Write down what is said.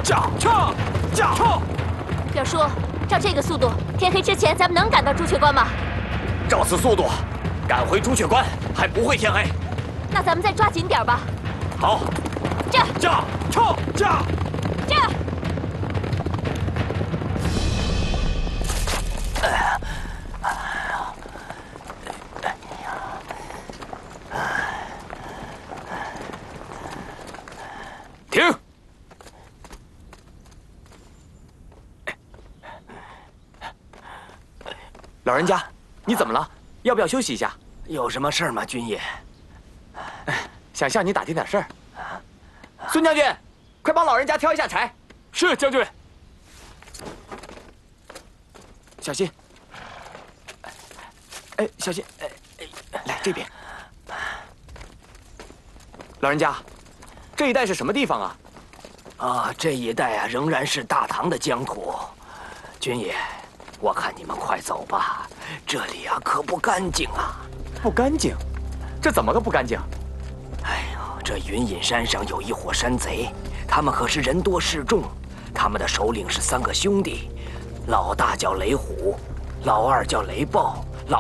表叔，照这个速度，天黑之前咱们能赶到朱雀关吗？ 照此速度，赶回朱雀关还不会天黑。 那咱们再抓紧点吧。 好，驾！停！老人家，你怎么了？要不要休息一下？ 有什么事儿吗，军爷？ 想向你打听点事儿。孙将军，快帮老人家挑一下柴。 是将军。 小心！哎，小心！来这边。老人家，这一带是什么地方啊？ 啊，这一带啊，仍然是大唐的疆土。军爷，我看你们快走吧，这里啊可不干净啊！ 不干净？这怎么个不干净？ 哎呦，这云隐山上有一伙山贼，他们可是人多势众。他们的首领是3个兄弟，老大叫雷虎，老二叫雷豹，